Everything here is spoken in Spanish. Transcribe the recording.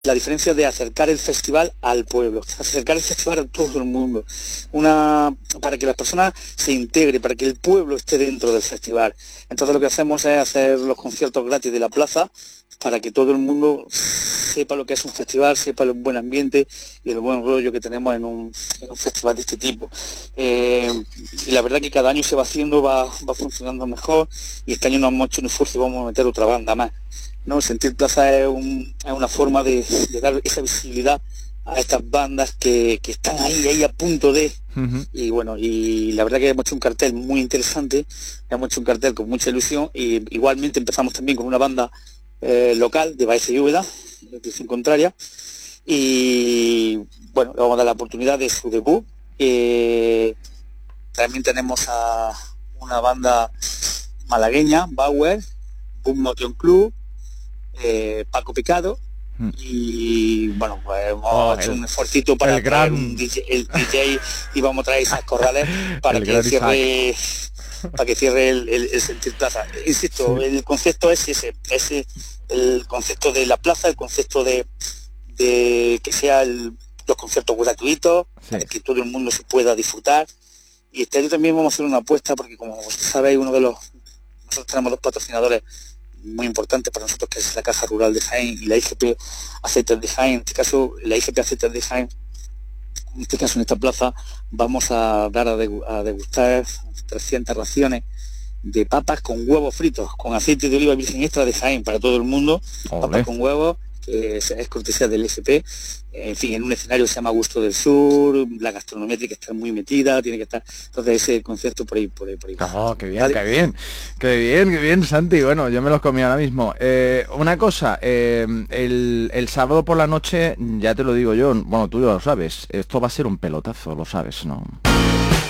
la diferencia de acercar el festival al pueblo, acercar el festival a todo el mundo, para que las personas se integren, para que el pueblo esté dentro del festival. Entonces lo que hacemos es hacer los conciertos gratis de la plaza para que todo el mundo sepa lo que es un festival, sepa el buen ambiente y el buen rollo que tenemos en un festival de este tipo. Y la verdad que cada año se va haciendo, va funcionando mejor, y este año nos hemos hecho un esfuerzo y vamos a meter otra banda más, ¿no? Sentir Plaza es una forma de dar esa visibilidad a estas bandas que están ahí a punto de... Y bueno, y la verdad que hemos hecho un cartel muy interesante, hemos hecho un cartel con mucha ilusión, y igualmente empezamos también con una banda local de Baeza y Úbeda, de dirección contraria, y bueno, le vamos a dar la oportunidad de su debut. También tenemos a una banda malagueña, Bauer, Boom Motion Club, Paco Picado, y bueno, pues hemos hecho un esfuercito para traer el DJ, y vamos a traer esas corrales para que cierre el Sentir Plaza. Insisto, sí. El concepto es ese, el concepto de la plaza, el concepto de que sea los conciertos gratuitos, sí, para que todo el mundo se pueda disfrutar. Y este año también vamos a hacer una apuesta, porque como sabéis, nosotros tenemos dos patrocinadores muy importantes para nosotros, que es la Caja Rural de Jaén y la IGP Aceites de Jaén. En este caso, la IGP Aceites de Jaén, en este caso en esta plaza, vamos a dar a degustar 300 raciones de papas con huevos fritos, con aceite de oliva virgen extra de Jaén para todo el mundo. Olé. Papas con huevos, que es cortesía del IGP. En fin, en un escenario que se llama Gusto del Sur, la gastronomía tiene que estar muy metida, tiene que estar, entonces ese concierto por ahí. Oh, qué bien, qué bien, Santi. Bueno, yo me los comí ahora mismo. Una cosa, el sábado por la noche, ya te lo digo yo, bueno, tú ya lo sabes, esto va a ser un pelotazo, lo sabes, ¿no?